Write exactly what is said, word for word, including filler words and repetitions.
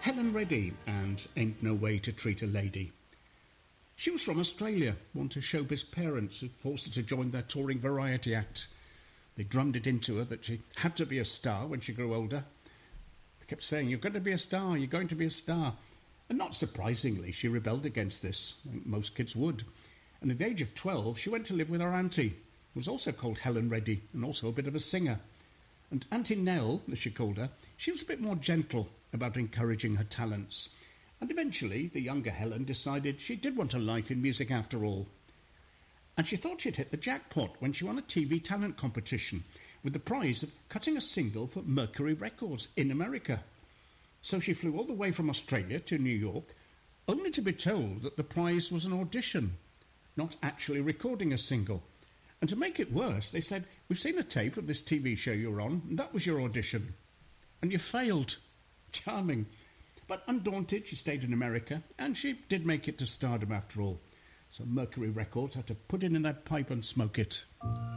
Helen Reddy and Ain't No Way to Treat a Lady. She was from Australia, born to showbiz parents who forced her to join their touring variety act. They drummed it into her that she had to be a star when she grew older. They kept saying, "You're going to be a star, you're going to be a star." And not surprisingly, she rebelled against this, like most kids would. And at the age of twelve, she went to live with her auntie, who was also called Helen Reddy, and also a bit of a singer. And Auntie Nell, as she called her, she was a bit more gentle about encouraging her talents. And eventually, the younger Helen decided she did want a life in music after all. And she thought she'd hit the jackpot when she won a T V talent competition with the prize of cutting a single for Mercury Records in America. So she flew all the way from Australia to New York, only to be told that the prize was an audition, not actually recording a single. And to make it worse, they said, "We've seen a tape of this T V show you're on, and that was your audition. And you failed." Charming. But undaunted, she stayed in America, and she did make it to stardom after all. So Mercury Records had to put it in their pipe and smoke it.